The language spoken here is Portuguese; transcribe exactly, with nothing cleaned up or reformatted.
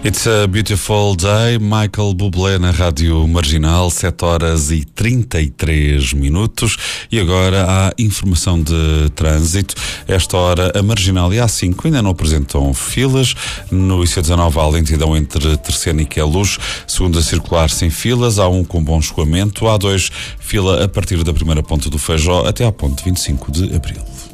It's a Beautiful Day, Michael Bublé na Rádio Marginal, sete horas e trinta e três minutos. E agora há informação de trânsito. Esta hora a Marginal e a A cinco ainda não apresentam filas. No I C dezanove há lentidão entre Terceira e Queluz. Segunda circular sem filas, A um com bom escoamento, A dois fila a partir da primeira ponte do Feijó até à ponte vinte e cinco de Abril.